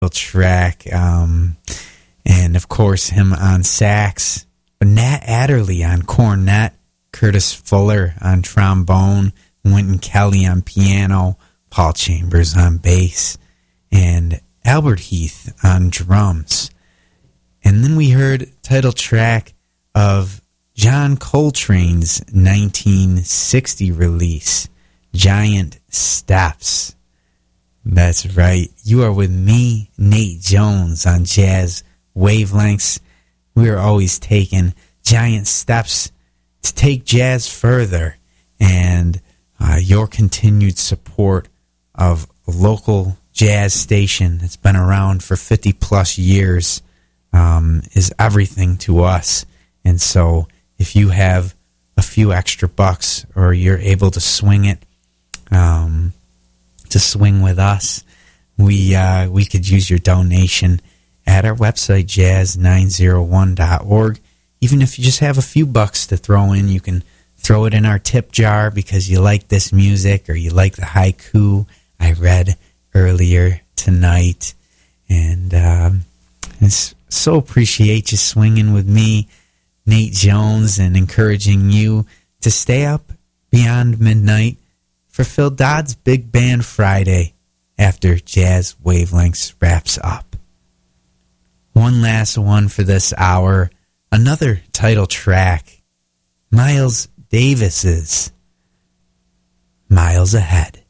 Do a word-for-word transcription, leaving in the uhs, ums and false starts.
track. Um, and, of course, him on sax. Nat Adderley on cornet. Curtis Fuller on trombone. Wynton Kelly on piano. Paul Chambers on bass. And Albert Heath on drums. And then we heard title track of John Coltrane's nineteen sixty release, Giant Steps. That's right. You are with me, Nate Jones, on Jazz Wavelengths. We are always taking giant steps to take jazz further. And uh, your continued support of a local jazz station that's been around for fifty plus years um, is everything to us. And so if you have a few extra bucks or you're able to swing it, um, to swing with us, we uh, we could use your donation at our website, jazz nine oh one dot org. Even if you just have a few bucks to throw in, you can throw it in our tip jar because you like this music or you like the haiku I read earlier tonight. And um, I so appreciate you swinging with me, Nate Jones, and encouraging you to stay up beyond midnight for Phil Dodd's Big Band Friday after Jazz Wavelengths wraps up. One last one for this hour, another title track, Miles Davis's Miles Ahead.